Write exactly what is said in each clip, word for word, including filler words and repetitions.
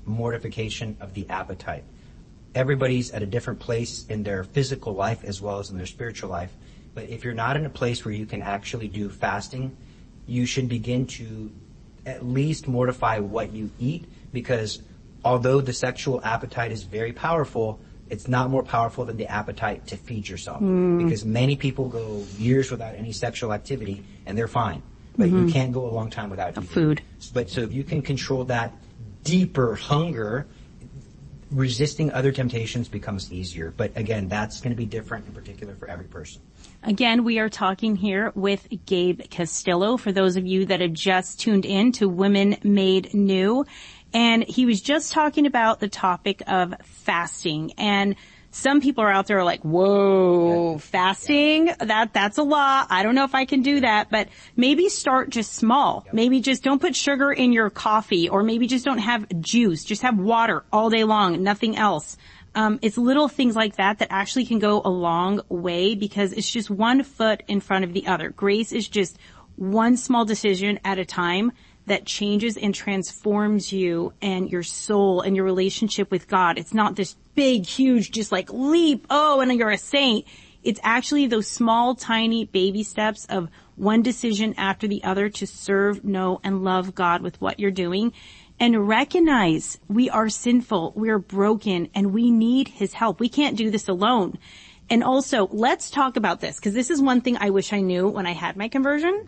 mortification of the appetite. Everybody's at a different place in their physical life as well as in their spiritual life. But if you're not in a place where you can actually do fasting, you should begin to at least mortify what you eat, because although the sexual appetite is very powerful, it's not more powerful than the appetite to feed yourself. Mm. Because many people go years without any sexual activity and they're fine. But mm-hmm. you can't go a long time without food. But so if you can control that deeper hunger, resisting other temptations becomes easier. But again, that's going to be different in particular for every person. Again, we are talking here with Gabe Castillo, for those of you that have just tuned in to Women Made New. And he was just talking about the topic of fasting. And some people are out there like, whoa, fasting? That, that's a lot. I don't know if I can do that. But maybe start just small. Maybe just don't put sugar in your coffee, or maybe just don't have juice. Just have water all day long, nothing else. Um, it's little things like that that actually can go a long way, because it's just one foot in front of the other. Grace is just one small decision at a time that changes and transforms you and your soul and your relationship with God. It's not this big, huge, just like leap, oh, and you're a saint. It's actually those small, tiny baby steps of one decision after the other to serve, know, and love God with what you're doing. And recognize we are sinful, we are broken, and we need His help. We can't do this alone. And also, let's talk about this, because this is one thing I wish I knew when I had my conversion.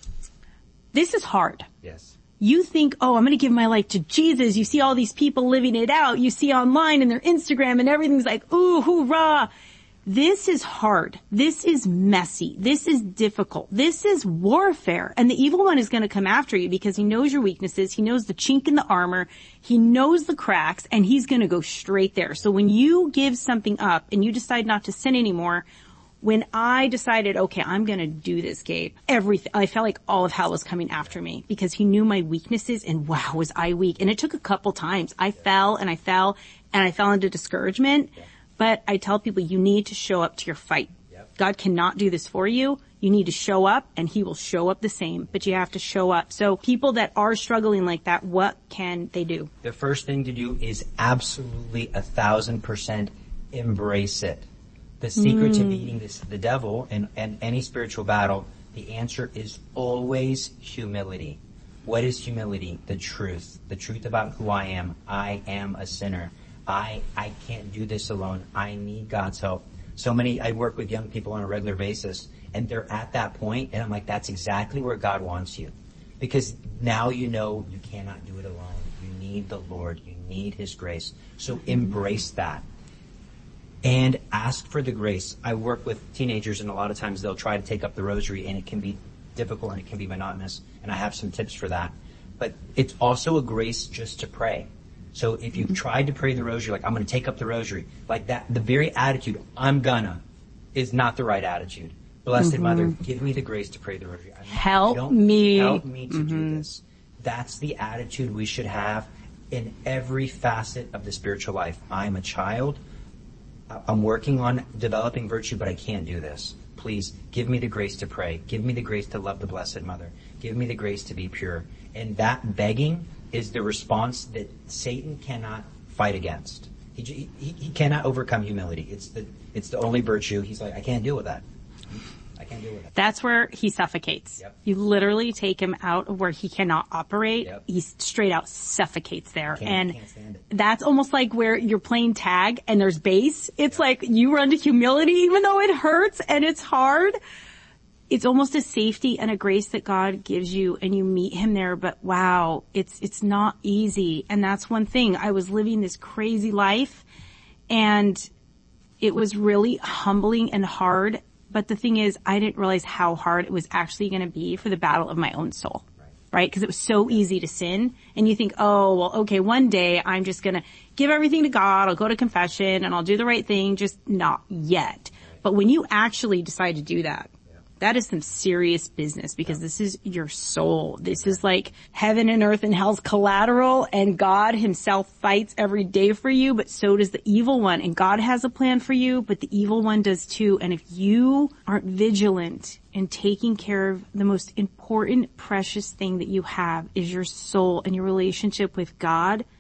This is hard. Yes. You think, oh, I'm going to give my life to Jesus. You see all these people living it out. You see online and their Instagram and everything's like, ooh, hoorah. This is hard. This is messy. This is difficult. This is warfare. And the evil one is going to come after you because he knows your weaknesses. He knows the chink in the armor. He knows the cracks, and he's going to go straight there. So when you give something up and you decide not to sin anymore, when I decided, okay, I'm going to do this, Gabe, everything, I felt like all of hell was coming after me because he knew my weaknesses, and wow, was I weak. And it took a couple times. I fell and I fell and I fell into discouragement. But I tell people, you need to show up to your fight. Yep. God cannot do this for you. You need to show up, and He will show up the same, but you have to show up. So people that are struggling like that, what can they do? The first thing to do is absolutely a thousand percent embrace it. The secret mm. to beating this, the devil and, and any spiritual battle, the answer is always humility. What is humility? The truth. The truth about who I am. I am a sinner. I, I can't do this alone. I need God's help. So many, I work with young people on a regular basis, and they're at that point, and I'm like, that's exactly where God wants you. Because now you know you cannot do it alone. You need the Lord. You need His grace. So embrace that. And ask for the grace. I work with teenagers, and a lot of times they'll try to take up the rosary, and it can be difficult and it can be monotonous, and I have some tips for that. But it's also a grace just to pray. So if you've tried to pray the rosary, like, I'm going to take up the rosary, like that, the very attitude, I'm gonna, is not the right attitude. Blessed mm-hmm. Mother, give me the grace to pray the rosary. I help don't, me. Help me to mm-hmm. do this. That's the attitude we should have in every facet of the spiritual life. I'm a child. I'm working on developing virtue, but I can't do this. Please give me the grace to pray. Give me the grace to love the Blessed Mother. Give me the grace to be pure. And that begging is the response that Satan cannot fight against. He, he, he cannot overcome humility. It's the, it's the only virtue. He's like, I can't deal with that. I can't deal with that. That's where he suffocates. Yep. You literally take him out of where he cannot operate. Yep. He straight out suffocates there. Can't, and can't stand it. That's almost like where you're playing tag and there's base. It's yep. like you run to humility even though it hurts and it's hard. It's almost a safety and a grace that God gives you, and you meet Him there. But wow, it's, it's not easy. And that's one thing. I was living this crazy life, and it was really humbling and hard. But the thing is, I didn't realize how hard it was actually going to be for the battle of my own soul. Right? Because it was so easy to sin. And you think, oh, well, okay, one day I'm just going to give everything to God. I'll go to confession and I'll do the right thing. Just not yet. But when you actually decide to do that, that is some serious business, because this is your soul. This is like heaven and earth and hell's collateral, and God Himself fights every day for you, but so does the evil one. And God has a plan for you, but the evil one does too. And if you aren't vigilant in taking care of the most important, precious thing that you have is your soul and your relationship with God,